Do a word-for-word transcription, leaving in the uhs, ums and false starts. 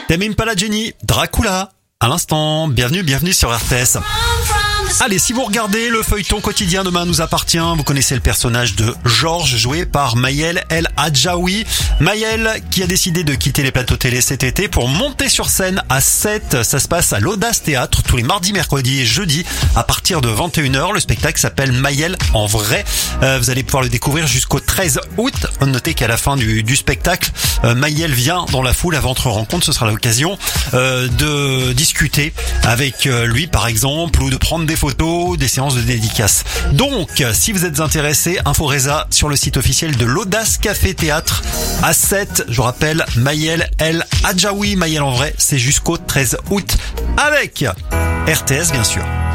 Tame Impala Jenny, Dracula. À l'instant, bienvenue, bienvenue sur R T S. Allez, si vous regardez le feuilleton quotidien Demain nous appartient, vous connaissez le personnage de Georges joué par Maëlle El Hadjaoui. Maëlle qui a décidé de quitter les plateaux télé cet été pour monter sur scène à sept. Ça se passe à l'Audace Théâtre tous les mardis, mercredis et jeudis à partir de vingt et une heures. Le spectacle s'appelle Maëlle en vrai. Euh, vous allez pouvoir le découvrir jusqu'au treize août. Notez qu'à la fin du, du spectacle, euh, Maëlle vient dans la foule avant votre rencontre. Ce sera l'occasion euh, de discuter avec euh, lui par exemple ou de prendre des photos, des séances de dédicaces. Donc, si vous êtes intéressé, Inforesa sur le site officiel de l'Audace Café Théâtre à sept. Je vous rappelle, Maëlle El Hadjaoui, Maëlle en vrai, c'est jusqu'au treize août avec R T S bien sûr.